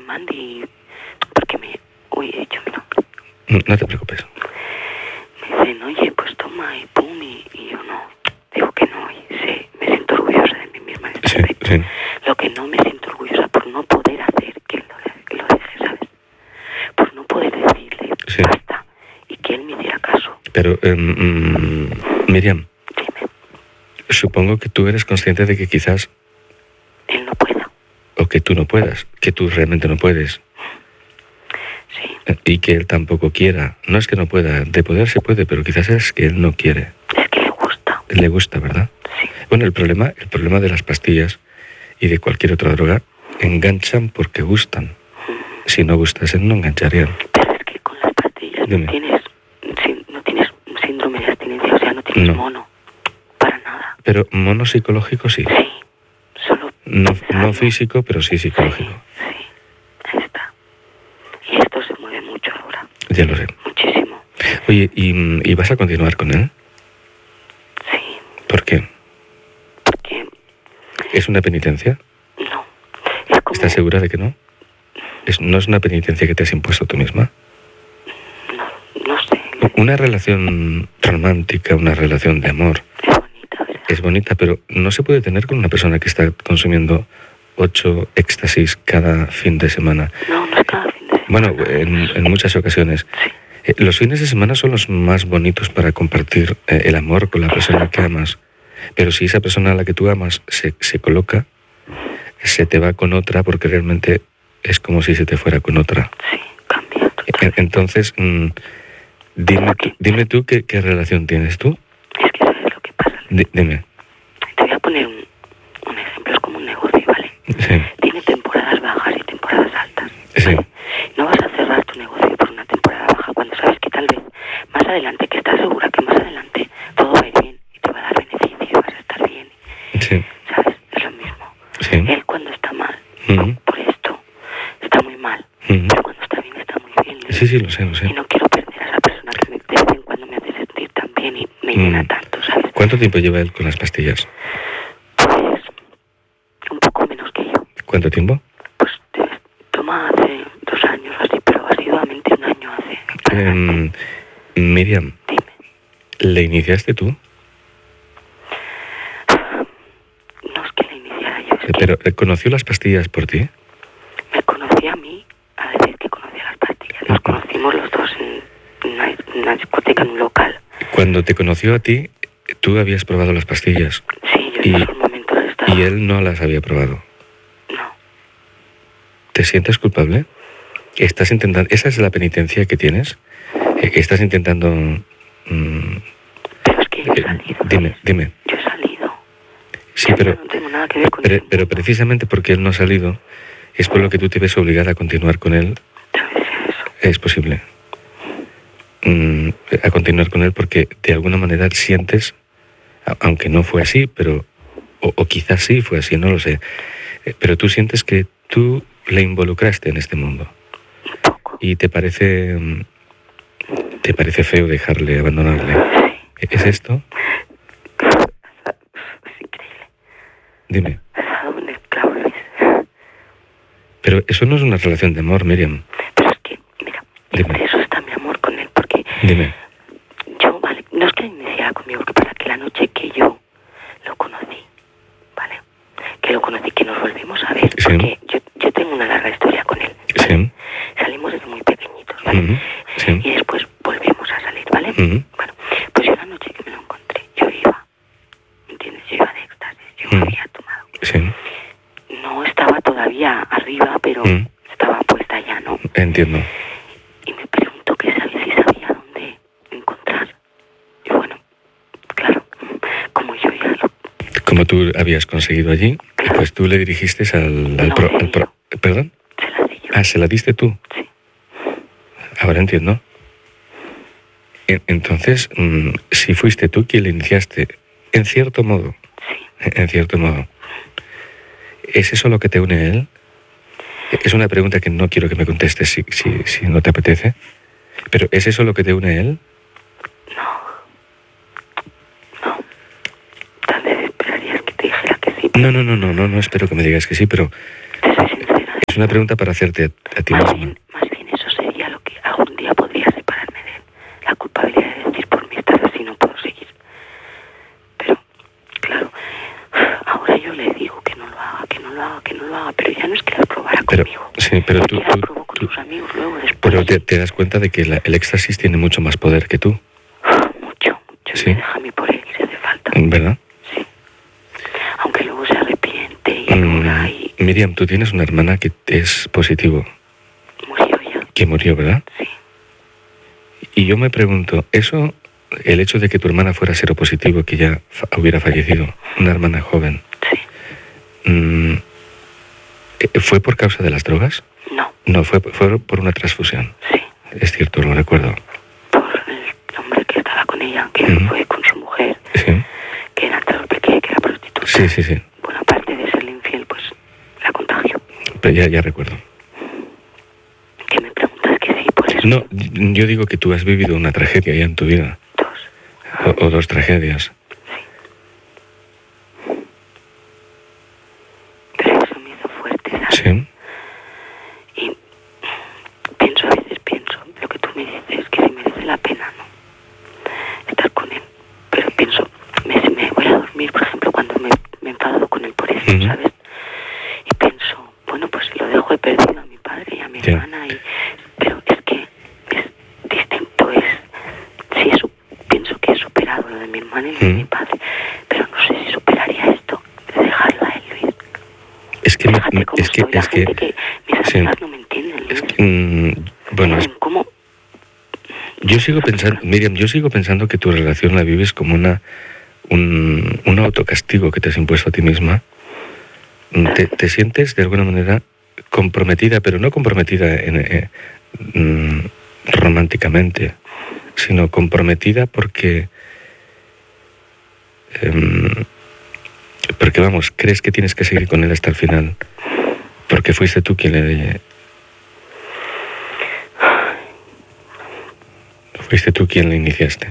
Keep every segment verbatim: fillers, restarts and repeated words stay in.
mande y... Porque me... Uy, he dicho mi nombre. No, no te preocupes. Me dicen, oye, pues toma y pum, y, y yo no. Digo que no, y sé, me siento orgullosa de mí misma en este Sí, aspecto. sí. Lo que no me siento orgullosa por no poder hacer que él lo, que lo deje, ¿sabes? Por no poder decirle, Sí. basta, y que él me hiciera caso. Pero, eh, mm, Miriam, Dime, supongo que tú eres consciente de que quizás, él no pueda. o que tú no puedas, que tú realmente no puedes, Sí, eh, y que él tampoco quiera. No es que no pueda, de poder se puede, pero quizás es que él no quiere. es que le gusta. Le gusta, ¿verdad? Sí, Bueno, el problema, el problema de las pastillas y de cualquier otra droga, enganchan porque gustan. Si no gustasen, no engancharían. pero es que con las pastillas Dime. no tienes, sí, no tienes síndrome de abstinencia, o sea, no tienes No. mono, para nada. Pero mono psicológico sí. Sí, solo No, pensarlo. no físico, pero sí psicológico. Sí, ahí está. Y esto se mueve mucho ahora, Ya lo sé. muchísimo. Oye, ¿y, y vas a continuar con él? Sí, ¿Por qué? porque ¿Es una penitencia? no, es como... ¿Estás segura de que no? ¿Es, ¿No es una penitencia que te has impuesto tú misma? No, no sé, Una relación romántica, una relación de amor, es bonita, ¿verdad? es bonita, pero no se puede tener con una persona que está consumiendo ocho éxtasis cada fin de semana. No, no es cada fin de semana. Bueno, en, en muchas ocasiones. Sí, Eh, Los fines de semana son los más bonitos para compartir eh, el amor con la persona que amas. Pero si esa persona a la que tú amas se, se coloca, se te va con otra porque realmente es como si se te fuera con otra. sí, cambia E- totalmente. Entonces, mm, dime, tú- dime tú qué, qué relación tienes tú. Es que sabes lo que pasa. Di- dime. Te voy a poner un, un ejemplo, es como un negocio, ¿vale? Sí, Tiene temporadas bajas y temporadas altas. sí, No vas a cerrar tu negocio por una temporada baja cuando sabes que tal vez más adelante, que estás segura que más adelante todo va a ir bien y te va a dar beneficio y vas a estar bien, sí, ¿sabes? Es lo mismo. sí. Él cuando está mal, Ujú, por esto, está muy mal, ujú. pero cuando está bien está muy bien. Y, Sí, sí, lo sé, lo sé. y no quiero perder a esa persona que me, de vez en cuando me hace sentir tan bien y me llena Mm. tanto, ¿sabes? ¿Cuánto tiempo lleva él con las pastillas? Pues un poco menos que yo. ¿Cuánto tiempo? Pues te- toma hace dos años o así, pero asiduamente un año hace. Em, Miriam, Dime. ¿le iniciaste tú? No es que la iniciara yo, es que Pero ¿eh, ¿conoció las pastillas por ti? me conocí a mí a decir que conocía las pastillas. Nos conocimos los dos en una, en una discoteca, en un local. Cuando te conoció a ti, tú habías probado las pastillas Sí, yo Y- en esos momentos estaba... y él no las había probado. No, ¿Te sientes culpable? ¿Estás intentando, esa es la penitencia que tienes? Eh, ¿Estás intentando... mm, pero es que yo he eh, salido. dime, ¿sabes? dime. Yo he salido. Sí, Yo pero, no tengo nada que ver con pero, ese pero mundo. precisamente porque él no ha salido, es por lo que tú te ves obligada a continuar con él. Tal vez sea eso. Es posible. Mm, a continuar con él porque de alguna manera sientes, a- aunque no fue así, pero o, o quizás sí fue así, no lo sé, eh, pero tú sientes que tú le involucraste en este mundo Un poco. y te parece mm, te parece feo dejarle, abandonarle. Sí. ¿Es esto? Es increíble. Dime. Me has dado un esclavo, Luis. Pero eso no es una relación de amor, Miriam. Pero es que, mira, y Dime. por eso está mi amor con él, porque Dime. yo, vale, no es que iniciara conmigo, que pasa que la noche que yo lo conocí, ¿vale? Que lo conocí, que nos volvimos a ver, Sí. porque yo, yo tengo una larga historia con él, ¿vale? Sí. Salimos desde muy pequeñitos, ¿vale? Ujú, sí. Y después volvimos a salir, ¿vale? Ujú. Bueno, pues yo la noche que me lo encontré, yo iba, ¿me entiendes? Yo iba de éxtasis, yo Ujú. había tomado. Sí. No estaba todavía arriba, pero Ujú. estaba puesta ya, ¿no? Entiendo. Y me preguntó que sabía si sabía dónde encontrar. Y bueno, claro, como yo ya lo... Como tú habías conseguido allí, pues tú le dirigiste al, al No, pro- sí, al pro- ¿Perdón? Se la di yo. Ah, ¿se la diste tú? Sí. Ahora entiendo. En- Entonces, mm, si fuiste tú quien le iniciaste, en cierto modo, Sí. en cierto modo, ¿es eso lo que te une a él? Es una pregunta que no quiero que me contestes si, si, si no te apetece, pero ¿es eso lo que te une a él? No. No. Tal vez esperarías que te dijera que sí. No, no, no, no, no, no espero que me digas que sí, pero Te soy sincera. es es una pregunta para hacerte a, a ti más misma. bien, más bien eso sería lo que algún día podría separarme de él. La culpabilidad de decir, por mí estás así, no puedo seguir. Pero, claro, ahora yo le digo que no lo haga, que no lo haga, que no lo haga, pero ya no es que las probara pero, conmigo. Sí, pero tú, las tú, probó con tú tus amigos luego, después. pero te, te das cuenta de que la, el éxtasis tiene mucho más poder que tú. Mucho, mucho. Sí. Me deja a mí por él si hace falta. ¿Verdad? Sí. Aunque luego se arrepiente y llora Mm, y Miriam, tú tienes una hermana que es positivo, murió ya. que murió, ¿verdad? Sí. Y yo me pregunto, ¿eso, el hecho de que tu hermana fuera seropositivo, que ya fa- hubiera fallecido, una hermana joven, Sí. mm, eh, ¿fue por causa de las drogas? No. No, fue, fue por una transfusión. Sí. Es cierto, lo recuerdo. Por el hombre que estaba con ella, que Ujú. fue con su mujer, Sí, que era pequeña, que era prostituta. sí, sí, sí. Bueno, aparte de serle infiel, pues la contagió. Pero ya, ya recuerdo. Que me preguntas que sí, pues eso. No, yo digo que tú has vivido una tragedia ya en tu vida, Dos. o, o dos tragedias. Pero eso me hizo fuerte, ¿sabes? Sí. Y pienso, a veces pienso, lo que tú me dices, que si merece la pena, ¿no? Estar con él. Pero pienso, me, me voy a dormir, por ejemplo, cuando me, me he enfadado con él por eso, Ujú. ¿sabes? Y pienso, bueno, pues lo dejo, he perdido a mi padre y a mi Ya. hermana, y, pero es que es distinto, es, sí, es, pienso que he superado lo de mi hermana y lo de Ujú. mi padre, pero no sé si superaría esto, de dejarlo a él, Luis. Es que, me- Fíjate cómo es que, estoy, la es que, gente que mis sí. amigas no me entienden, Luis. es que, mm, bueno, es- Dicen, ¿cómo? yo sigo pensando, Miriam, yo sigo pensando que tu relación la vives como una, un, un autocastigo que te has impuesto a ti misma. Mm, Te, te sientes de alguna manera comprometida, pero no comprometida en, eh, mm, románticamente, sino comprometida porque, em, porque vamos, crees que tienes que seguir con él hasta el final, porque fuiste tú quien le, fuiste tú quien le iniciaste.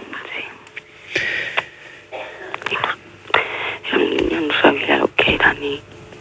Yo, yo no sabía lo que era ni...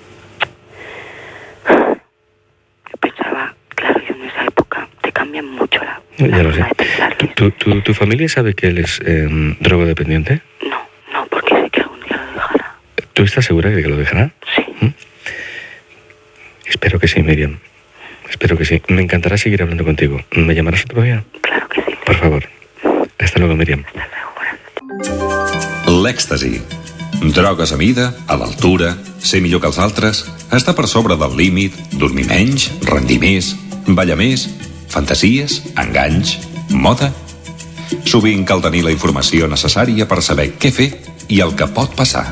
Yo pensaba, claro, yo en esa época te cambian mucho la, Ya la lo sé. forma de pensar. ¿Tu, tu, tu, tu familia sabe que él es em, drogodependiente? No, no, porque sé que algún día lo dejará. ¿Tú estás segura de que lo dejará? Sí. Espero que sí, Miriam. Espero que sí. Me encantará seguir hablando contigo. ¿Me llamarás otro día? Claro que sí. Por favor. Hasta luego, Miriam. Hasta luego, buenas noches. L'èxtasi. Drogues a mida, a l'altura, ser millor que els altres, estar per sobre del límit, dormir menys, rendir més, ballar més, fantasies, enganys, moda... Sovint cal tenir la informació necessària per saber què fer i el que pot passar.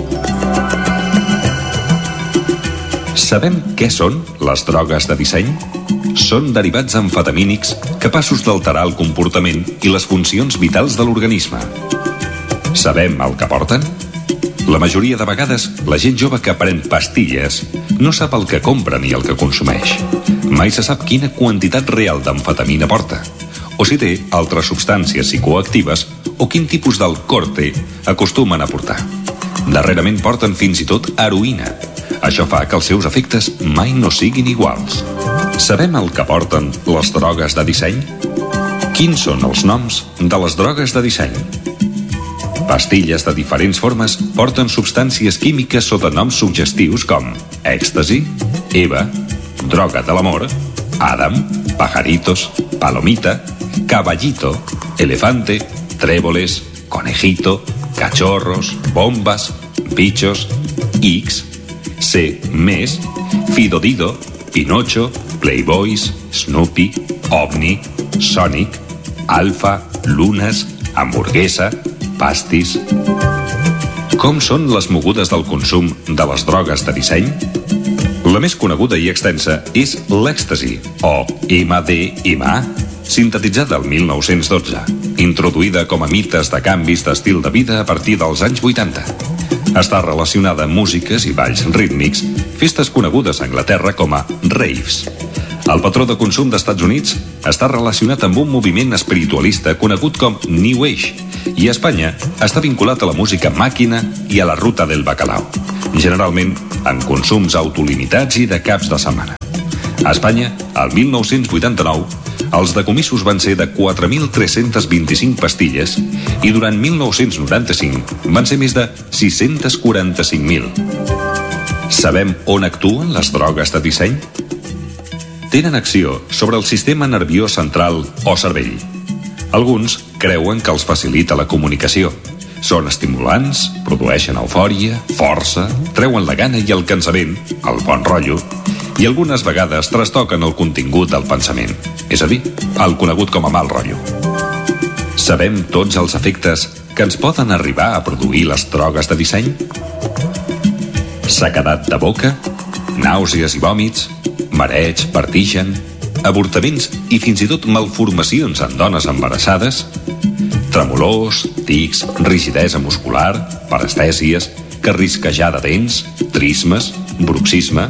Sabem què són les drogues de disseny? Són derivats amfetamínics capaços d'alterar el comportament i les funcions vitals de l'organisme. Sabem el que porten? La majoria de vegades, la gent jove que pren pastilles no sap el que compra ni el que consumeix. Mai se sap quina quantitat real d'amfetamina porta, o si té altres substàncies psicoactives o quin tipus d'alcohol té acostumen a portar. Darrerament porten fins i tot heroïna. Això fa que els seus efectes mai no siguin iguals. Sabem el que porten les drogues de disseny? Quins són els noms de les drogues de disseny? Pastilles de diferents formes porten substàncies químiques sota noms suggestius com èxtasi, Eva, droga de l'amor, Adam, pajaritos, palomita, caballito, elefante, tréboles, conejito, cachorros, bombas, bichos, X, C, més, Fidodido, Pinocho, Playboys, Snoopy, OVNI, Sonic, Alfa, Lunes, hamburguesa, pastis... Com són les mogudes del consum de les drogues de disseny? La més coneguda i extensa és l'èxtasi, o ema de ema a, sintetitzada el mil nou-cents dotze, introduïda com a mites de canvis d'estil de vida a partir dels anys vuitanta. Està relacionada amb músiques i balls rítmics, festes conegudes a Anglaterra com a raves. El patró de consum d'Estats Units està relacionat amb un moviment espiritualista conegut com New Age, i a Espanya està vinculat a la música màquina i a la ruta del bacalao, generalment en consums autolimitats i de caps de setmana. A Espanya, el mil nou-cents vuitanta-nou, els decomissos van ser de quatre mil tres-cents vint-i-cinc pastilles i durant mil nou-cents noranta-cinc van ser més de sis-cents quaranta-cinc mil. Sabem on actuen les drogues de disseny? Tenen acció sobre el sistema nerviós central o cervell. Alguns creuen que els facilita la comunicació. Són estimulants, produeixen eufòria, força, treuen la gana i el cansament, el bon rotllo, i algunes vegades trastoquen el contingut del pensament, és a dir, el conegut com a mal rotllo. Sabem tots els efectes que ens poden arribar a produir les drogues de disseny? Sequedat de boca, nàusees i vòmits, mareig, vertigen, avortaments i fins i tot malformacions en dones embarassades, tremolors, tics, rigidesa muscular, parestèsies, carrisquejar de dents, trismes, bruxisme,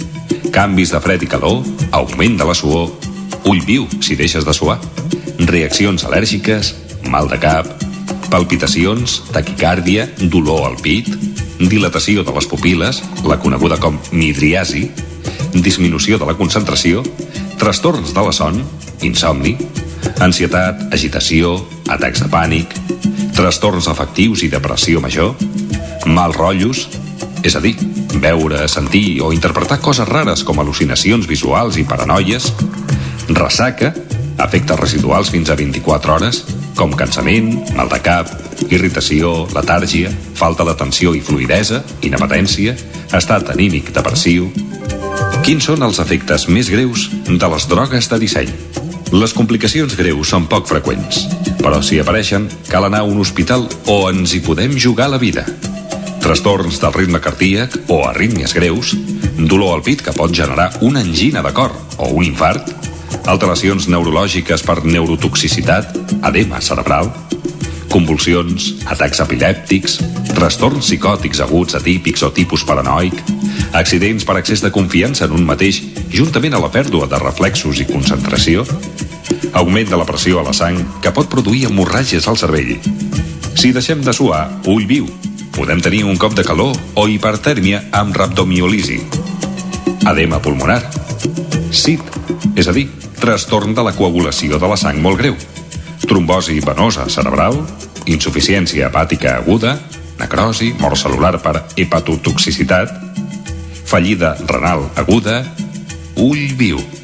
canvis de fred i calor, augment de la suor, ull viu si deixes de suar, reaccions al·lèrgiques, mal de cap, palpitacions, taquicàrdia, dolor al pit, dilatació de les pupil·les, la coneguda com midriasi, disminució de la concentració, trastorns de la son, insomni, ansietat, agitació, atacs de pànic, trastorns afectius i depressió major, mal rotllos, és a dir, veure, sentir o interpretar coses rares com al·lucinacions visuals i paranoies, ressaca, efectes residuals fins a vint-i-quatre hores, com cansament, mal de cap, irritació, letàrgia, falta d'atenció i fluïdesa, inapetència, estat anímic depressiu. Quins són els efectes més greus de les drogues de disseny? Les complicacions greus són poc freqüents, però si apareixen, cal anar a un hospital o ens hi podem jugar la vida. Trastorns del ritme cardíac o arrítmies greus, dolor al pit que pot generar una angina de cor o un infart, alteracions neurològiques per neurotoxicitat, edema cerebral, convulsions, atacs epilèptics, trastorns psicòtics aguts atípics o tipus paranoic, accidents per excés de confiança en un mateix juntament a la pèrdua de reflexos i concentració, augment de la pressió a la sang que pot produir hemorràgies al cervell. Si deixem de suar, ull viu, podem tenir un cop de calor o hipertèrmia amb rhabdomiòlisi, edema pulmonar, S I D, és a dir, trastorn de la coagulació de la sang molt greu, trombosi venosa cerebral, insuficiència hepàtica aguda, necrosi, mort cel·lular per hepatotoxicitat, fallida renal aguda, ull viu.